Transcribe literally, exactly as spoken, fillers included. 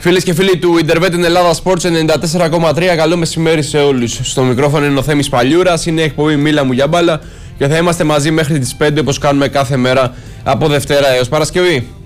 Φίλες και φίλοι του Ιντερβετ Ελλάδα Sports ενενήντα τέσσερα κόμμα τρία, καλό μεσημέρι σε όλους. Στο μικρόφωνο είναι ο Θέμης Παλιούρας, είναι η εκπομπή Μίλα μου για μπάλα και θα είμαστε μαζί μέχρι τις πέντε όπως κάνουμε κάθε μέρα από Δευτέρα έως Παρασκευή.